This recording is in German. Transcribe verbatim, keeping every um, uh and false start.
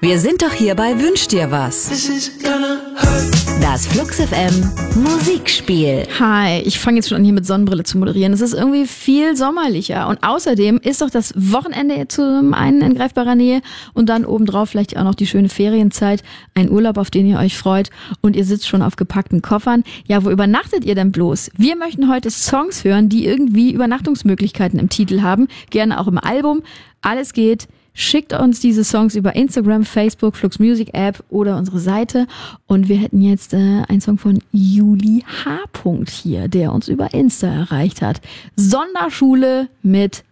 Wir sind doch hier bei Wünsch dir was. Das Flux F M Musikspiel. Hi, ich fange jetzt schon an, hier mit Sonnenbrille zu moderieren. Es ist irgendwie viel sommerlicher. Und außerdem ist doch das Wochenende zum einen in greifbarer Nähe und dann obendrauf vielleicht auch noch die schöne Ferienzeit. Ein Urlaub, auf den ihr euch freut. Und ihr sitzt schon auf gepackten Koffern. Ja, wo übernachtet ihr denn bloß? Wir möchten heute Songs hören, die irgendwie Übernachtungsmöglichkeiten im Titel haben. Gerne auch im Album. Alles geht. Schickt uns diese Songs über Instagram, Facebook, Flux Music App oder unsere Seite. Und wir hätten jetzt äh, einen Song von Juli H. hier, der uns über Insta erreicht hat. Sonderschule mit